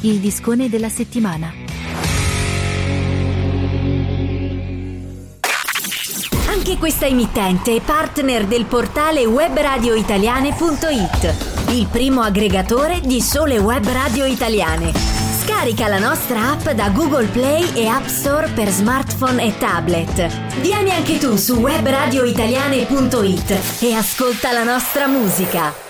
il discone della settimana. Anche questa emittente è partner del portale webradioitaliane.it, il primo aggregatore di sole web radio italiane. Scarica la nostra app da Google Play e App Store per smartphone e tablet. Vieni anche tu su webradioitaliane.it e ascolta la nostra musica.